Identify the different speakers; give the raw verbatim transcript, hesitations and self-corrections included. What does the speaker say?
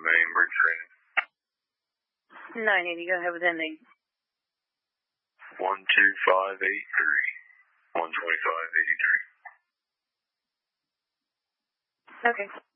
Speaker 1: main bridge training.
Speaker 2: nine eighty, go ahead with ending.
Speaker 1: one two five eight three. one twenty-five eighty-three.
Speaker 2: Okay.